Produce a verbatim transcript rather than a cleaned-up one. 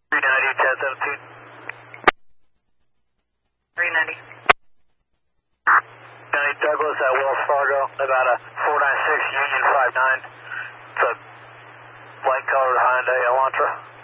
three ninety, ten seventeen. three ninety. ninety Douglas at Wells Fargo, Nevada, four nine six Union five nine. It's a light colored Hyundai Elantra.